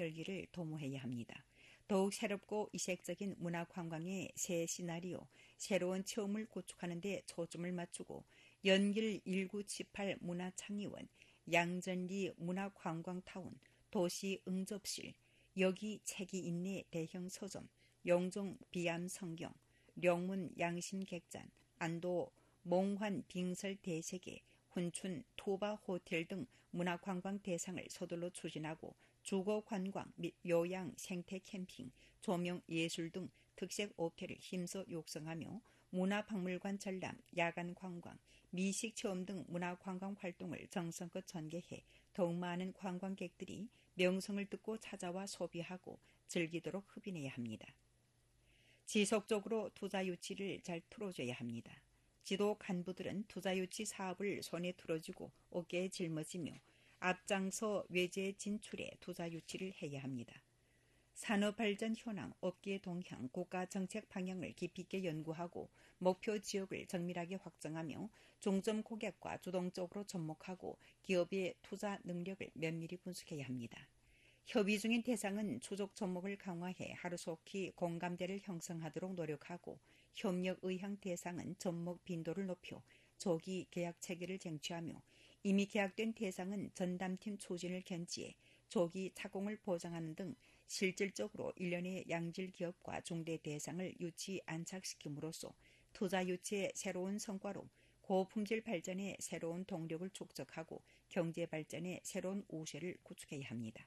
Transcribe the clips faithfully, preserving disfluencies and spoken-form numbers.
살기를 도모해야 합니다. 더욱 새롭고 이색적인 문화관광의 새 시나리오, 새로운 체험을 구축하는 데 초점을 맞추고 연길 천구백칠십팔 문화창의원, 양전리 문화관광타운, 도시응접실, 여기 책이 있네 대형 서점, 영종 비암성경, 령문 양심객잔, 안도 몽환 빙설 대세계, 훈춘 토바 호텔 등 문화관광 대상을 서둘러 추진하고 주거관광 및 요양 생태 캠핑, 조명 예술 등 특색 업태를 힘써 육성하며 문화박물관 전람, 야간 관광, 미식 체험 등 문화관광 활동을 정성껏 전개해 더욱 많은 관광객들이 명성을 듣고 찾아와 소비하고 즐기도록 흡인해야 합니다. 지속적으로 투자 유치를 잘 틀어줘야 합니다. 지도 간부들은 투자 유치 사업을 손에 들어주고 어깨에 짊어지며 앞장서 외제 진출에 투자 유치를 해야 합니다. 산업발전 현황, 업계 동향, 국가 정책 방향을 깊이 있게 연구하고 목표 지역을 정밀하게 확정하며 중점 고객과 주동적으로 접목하고 기업의 투자 능력을 면밀히 분석해야 합니다. 협의 중인 대상은 추적 접목을 강화해 하루속히 공감대를 형성하도록 노력하고 협력 의향 대상은 접목 빈도를 높여 조기 계약 체계를 쟁취하며 이미 계약된 대상은 전담팀 추진을 견지해 조기 착공을 보장하는 등 실질적으로 일련의 양질 기업과 중대 대상을 유치 안착시킴으로써 투자 유치의 새로운 성과로 고품질 발전의 새로운 동력을 축적하고 경제 발전의 새로운 우세를 구축해야 합니다.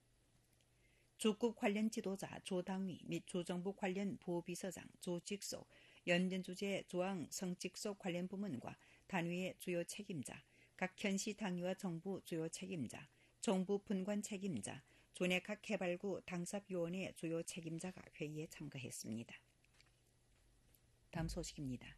주급 관련 지도자, 조당위 및 주정부 관련 부비서장, 조직속, 연den주재 조항 성직속 관련 부문과 단위의 주요 책임자, 각 현시 당위와 정부 주요 책임자, 정부 분관 책임자, 조내각 개발구 당삽위원회 주요 책임자가 회의에 참가했습니다. 다음 소식입니다.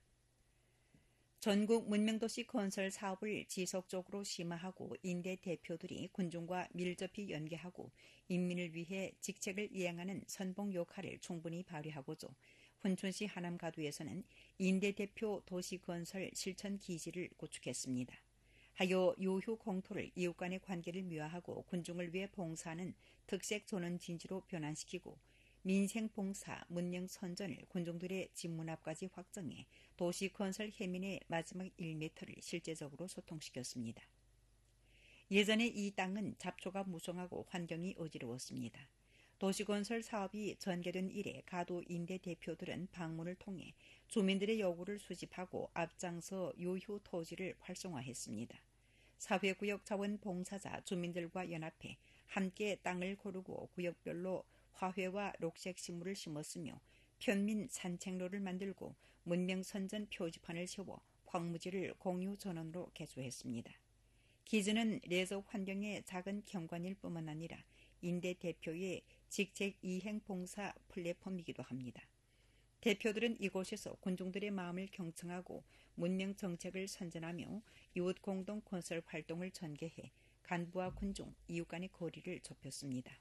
전국 문명도시 건설 사업을 지속적으로 심화하고 인대 대표들이 군중과 밀접히 연계하고 인민을 위해 직책을 이행하는 선봉 역할을 충분히 발휘하고자 훈춘시 하남가두에서는 인대 대표 도시건설 실천 기지를 구축했습니다. 하여 요휴 공토를 이웃 간의 관계를 묘화하고 군중을 위해 봉사하는 특색 전원 진지로 변환시키고 민생봉사, 문명선전을 군중들의 집문 앞까지 확정해 도시건설 해민의 마지막 일 미터를 실제적으로 소통시켰습니다. 예전에 이 땅은 잡초가 무성하고 환경이 어지러웠습니다. 도시건설 사업이 전개된 이래 가두 인대 대표들은 방문을 통해 주민들의 요구를 수집하고 앞장서 요휴 토지를 활성화했습니다. 사회구역 자원봉사자 주민들과 연합해 함께 땅을 고르고 구역별로 화훼와 녹색식물을 심었으며 편민 산책로를 만들고 문명선전 표지판을 세워 황무지를 공유 전원으로 개조했습니다. 기준은 내적 환경의 작은 경관일 뿐만 아니라 인대 대표의 직책 이행 봉사 플랫폼이기도 합니다. 대표들은 이곳에서 군중들의 마음을 경청하고 문명 정책을 선전하며 이웃 공동 건설 활동을 전개해 간부와 군중, 이웃 간의 거리를 좁혔습니다.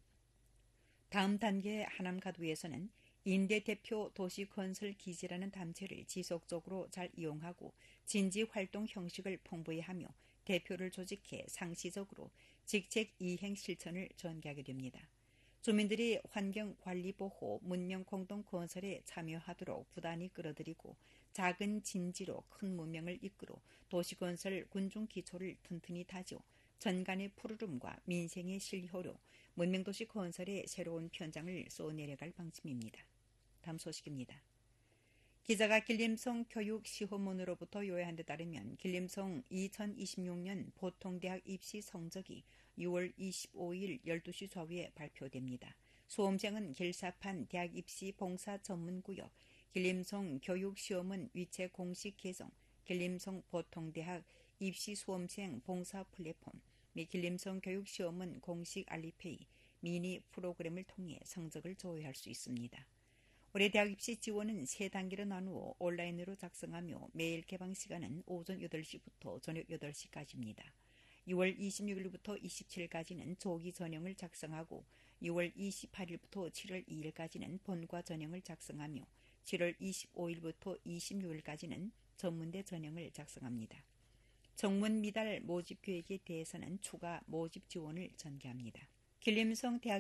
다음 단계 하남가두에서는 인대 대표 도시건설 기지라는 단체를 지속적으로 잘 이용하고 진지활동 형식을 풍부히 하며 대표를 조직해 상시적으로 직책 이행 실천을 전개하게 됩니다. 주민들이 환경관리보호, 문명공동건설에 참여하도록 부단히 끌어들이고 작은 진지로 큰 문명을 이끌어 도시건설 군중기초를 튼튼히 다져 전간의 푸르름과 민생의 실효로 문명도시 건설의 새로운 편장을 쏘내려갈 방침입니다. 다음 소식입니다. 기자가 길림성 교육시험원으로부터 요약한 데 따르면 길림성 이천이십육 년 보통대학 입시 성적이 유월 이십오일 열두 시 좌우에 발표됩니다. 수험생은 길사판 대학 입시 봉사 전문구역, 길림성 교육시험원 위체 공식 계정, 길림성 보통대학 입시 수험생 봉사 플랫폼 및 길림성 교육시험원 공식 알리페이 미니 프로그램을 통해 성적을 조회할 수 있습니다. 올해 대학 입시 지원은 세 단계로 나누어 온라인으로 작성하며 매일 개방 시간은 오전 여덟 시부터 저녁 여덟 시까지입니다. 유월 이십육일부터 이십칠일까지는 조기 전형을 작성하고 유월 이십팔일부터 칠월 이일까지는 본과 전형을 작성하며 칠월 이십오일부터 이십육일까지는 전문대 전형을 작성합니다. 정문 미달 모집 계획에 대해서는 추가 모집 지원을 전개합니다. 길림성 대학